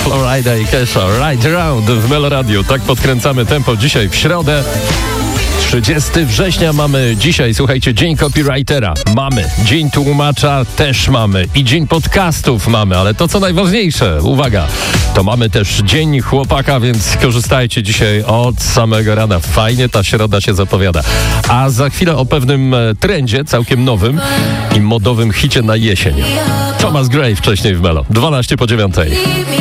Florida i Kesha, Ride Around w Melo Radio. Tak podkręcamy tempo dzisiaj w środę. 30 września mamy dzisiaj, słuchajcie, Dzień Copywritera. Mamy. Dzień Tłumacza też mamy. I Dzień Podcastów mamy, ale to co najważniejsze, uwaga, to mamy też Dzień Chłopaka, więc korzystajcie dzisiaj od samego rana. Fajnie ta środa się zapowiada. A za chwilę o pewnym trendzie, całkiem nowym i modowym hicie na jesień. Thomas Gray wcześniej w Melo. 12 po 9.